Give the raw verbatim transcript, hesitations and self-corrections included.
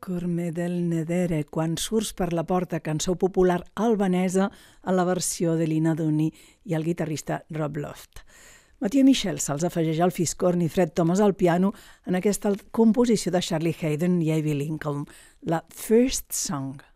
Curme del Nedere, quan surts per la porta, cançó popular albanesa a la versió de Lina Dunny i el guitarrista Rob Loft. Mathieu Michel se'ls afegeix al fiscorn i Fred Thomas al piano en aquesta composició de Charlie Haydn i Avi Lincoln, la First Song.